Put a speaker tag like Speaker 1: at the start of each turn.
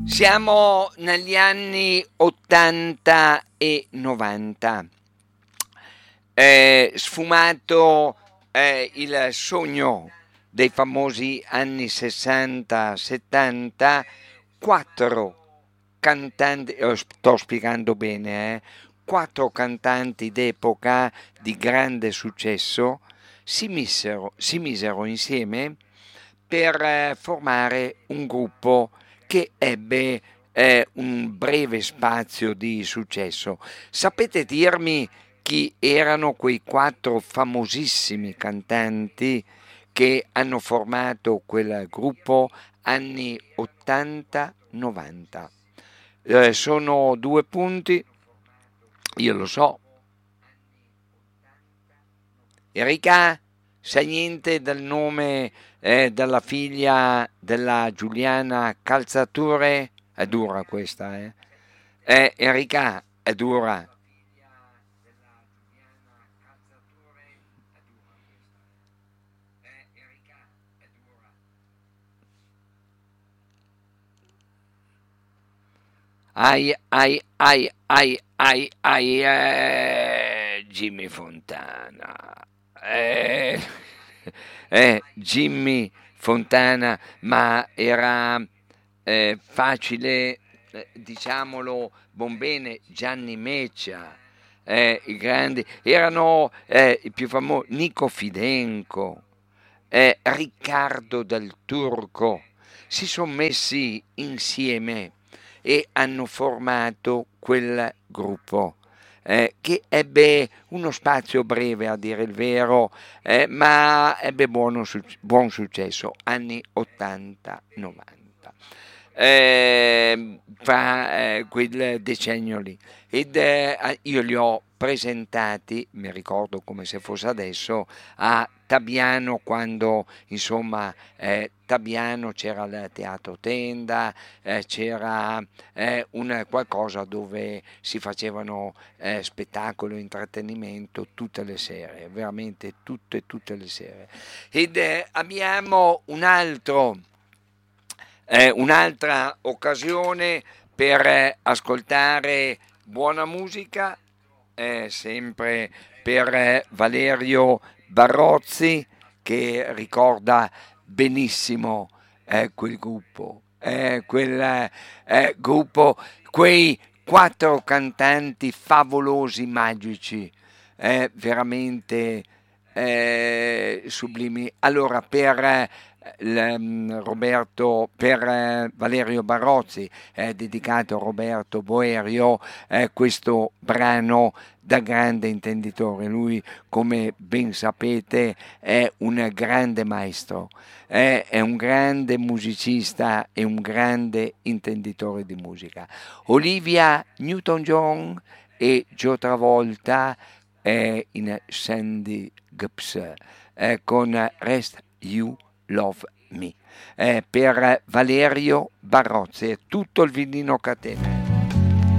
Speaker 1: Siamo negli anni 80 e 90. Sfumato il sogno dei famosi anni 60-70, quattro cantanti, sto spiegando bene, quattro cantanti d'epoca di grande successo si misero insieme per formare un gruppo che ebbe un breve spazio di successo. Sapete dirmi chi erano quei quattro famosissimi cantanti che hanno formato quel gruppo anni 80-90? Sono due punti, io lo so. Erika, sai niente del nome della figlia della Giuliana Calzature? È dura questa, eh? Erika, è dura. Ai, ai, ai, ai, ai, ai, Jimmy Fontana. Eh, Jimmy Fontana, ma era facile, diciamolo, Bombene, Gianni Meccia, i grandi, erano i più famosi, Nico Fidenco, Riccardo del Turco, si sono messi insieme e hanno formato quel gruppo. Che ebbe uno spazio breve a dire il vero, ma ebbe buon successo, anni 80-90, fra quel decennio lì. Ed io li ho presentati, mi ricordo come se fosse adesso, a Tabiano quando insomma Tabiano c'era il Teatro Tenda, c'era qualcosa dove si facevano spettacolo e intrattenimento tutte le sere, veramente tutte le sere. Ed abbiamo un'altra occasione per ascoltare buona musica, sempre per Valerio Barozzi, che ricorda benissimo quel gruppo, quei quattro cantanti favolosi, magici, veramente sublimi. Allora, per Valerio Barozzi è dedicato a Roberto Boerio questo brano da grande intenditore. Lui, come ben sapete, è un grande maestro, è un grande musicista e un grande intenditore di musica. Olivia Newton-John e Joe Travolta in Sandy Gibbs con Rest You Love Me, per Valerio Barozzi. È tutto il Villino Catene.